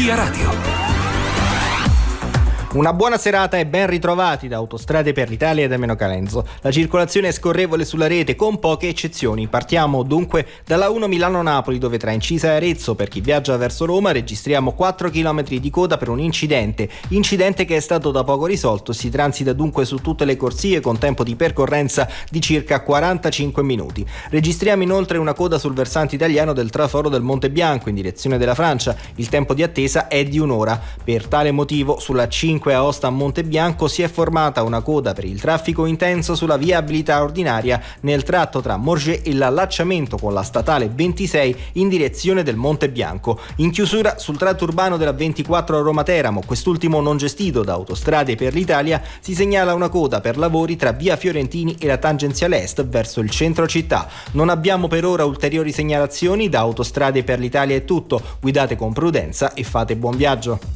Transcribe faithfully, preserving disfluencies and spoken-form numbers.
Via Radio. Una buona serata e ben ritrovati da Autostrade per l'Italia e da Meno Calenzo. La circolazione è scorrevole sulla rete con poche eccezioni. Partiamo dunque dalla uno Milano-Napoli, dove tra Incisa e Arezzo, per chi viaggia verso Roma, registriamo quattro chilometri di coda per un incidente. Incidente che è stato da poco risolto. Si transita dunque su tutte le corsie con tempo di percorrenza di circa quarantacinque minuti. Registriamo inoltre una coda sul versante italiano del traforo del Monte Bianco in direzione della Francia. Il tempo di attesa è di un'ora. Per tale motivo sulla cinque Aosta a Monte Bianco si è formata una coda per il traffico intenso sulla viabilità ordinaria nel tratto tra Morges e l'allacciamento con la statale ventisei in direzione del Monte Bianco. In chiusura sul tratto urbano della ventiquattro a Roma-Teramo, quest'ultimo non gestito da Autostrade per l'Italia, si segnala una coda per lavori tra via Fiorentini e la tangenziale est verso il centro città. Non abbiamo per ora ulteriori segnalazioni. Da Autostrade per l'Italia è tutto. Guidate con prudenza e fate buon viaggio.